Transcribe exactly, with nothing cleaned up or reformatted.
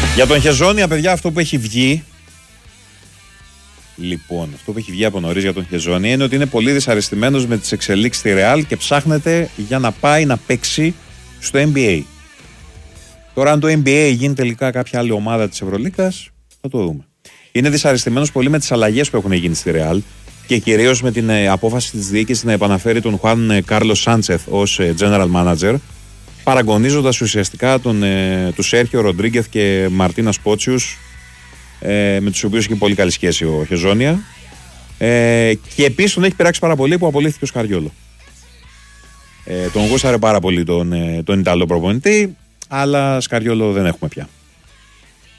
Για τον Χεζόνια, παιδιά, αυτό που έχει βγει. Λοιπόν, αυτό που έχει βγει από νωρίς για τον Χεζόνια είναι ότι είναι πολύ δυσαρεστημένος με τις εξελίξεις στη Ρεάλ και ψάχνεται για να πάει να παίξει στο N B A. Τώρα, αν το N B A γίνει τελικά κάποια άλλη ομάδα της Ευρωλίγκας, θα το δούμε. Είναι δυσαρεστημένος πολύ με τις αλλαγές που έχουν γίνει στη Ρεάλ και κυρίως με την ε, απόφαση της διοίκησης να επαναφέρει τον Χουάν Κάρλος Σάντσεθ ως ε, general manager, παραγωνίζοντας ουσιαστικά τον, ε, του Σέρχιο Ροντρίγκεθ και Μαρτίνα Σπότσιους, ε, με τους οποίους έχει πολύ καλή σχέση ο Χεζόνια. Ε, και επίσης τον έχει πειράξει πάρα πολύ που απολύθηκε ο Σκαριόλο. Ε, τον γούσταρε πάρα πολύ τον, ε, τον Ιταλό προπονητή, αλλά Σκαριόλο δεν έχουμε πια.